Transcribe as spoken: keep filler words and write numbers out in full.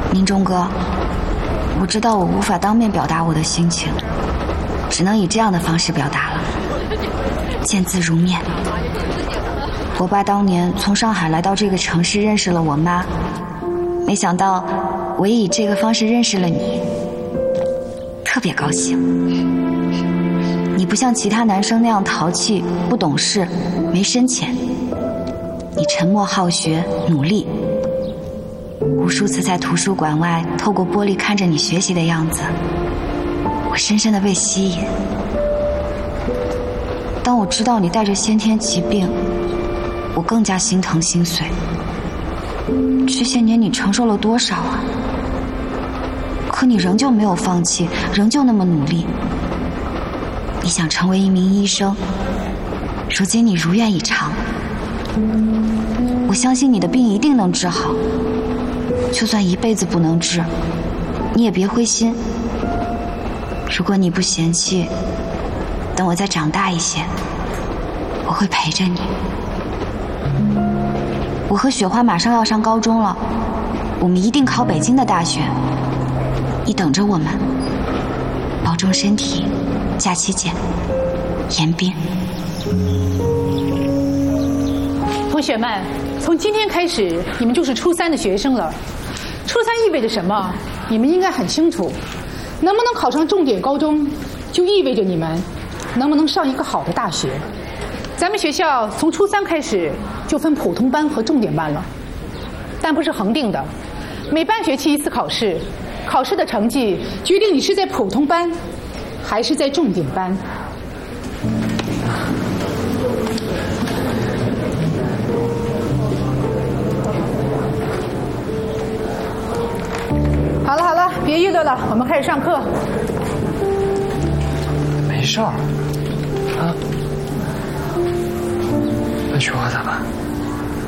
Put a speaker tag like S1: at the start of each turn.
S1: 宁中哥，我知道我无法当面表达我的心情，只能以这样的方式表达了，见字如面。我爸当年从上海来到这个城市，认识了我妈，没想到我也以这个方式认识了你，特别高兴。你不像其他男生那样淘气、不懂事、没深浅，你沉默好学、努力。无数次在图书馆外透过玻璃看着你学习的样子，我深深地被吸引。当我知道你带着先天疾病，我更加心疼心碎。这些年你承受了多少啊？可你仍旧没有放弃，仍旧那么努力。你想成为一名医生，如今你如愿以偿。我相信你的病一定能治好，就算一辈子不能治，你也别灰心。如果你不嫌弃，等我再长大一些，我会陪着你。我和雪花马上要上高中了，我们一定考北京的大学，你等着我们。保重身体，假期见。严彬。
S2: 同学们，从今天开始，你们就是初三的学生了。初三意味着什么？你们应该很清楚。能不能考上重点高中，就意味着你们能不能上一个好的大学。咱们学校从初三开始就分普通班和重点班了，但不是恒定的，每半学期一次考试，考试的成绩决定你是在普通班还是在重点班。好了好了，别议论了，我们开始上课。
S3: 没事儿啊，那雪花咋办？